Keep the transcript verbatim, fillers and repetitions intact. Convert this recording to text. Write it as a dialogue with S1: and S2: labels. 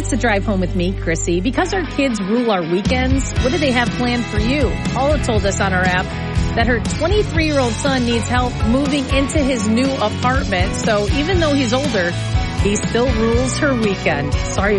S1: It's the drive home with me, Chrissy. Because our kids rule our weekends, what do they have planned for you? Paula told us on our app that her twenty-three-year-old son needs help moving into his new apartment. So even though he's older, he still rules her weekend. Sorry